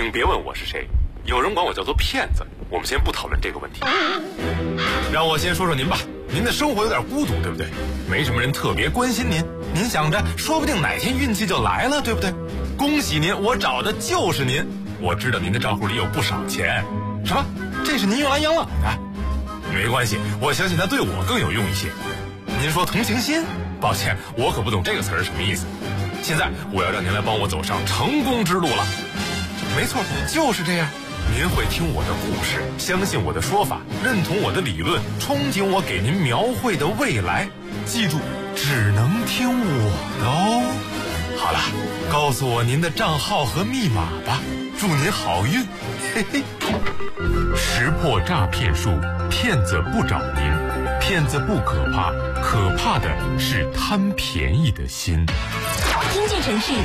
请别问我是谁，有人管我叫做骗子。我们先不讨论这个问题，让我先说说您吧。您的生活有点孤独，对不对？没什么人特别关心您，您想着说不定哪天运气就来了，对不对？恭喜您，我找的就是您。我知道您的账户里有不少钱。什么？这是您用来养老的？没关系，我相信它对我更有用一些。您说同情心？抱歉，我可不懂这个词儿什么意思。现在我要让您来帮我走上成功之路了。没错，就是这样。您会听我的故事，相信我的说法，认同我的理论，憧憬我给您描绘的未来。记住，只能听我的哦。好了，告诉我您的账号和密码吧，祝您好运。嘿嘿。识破诈骗术，骗子不找您，骗子不可怕，可怕的是贪便宜的心。 经济城市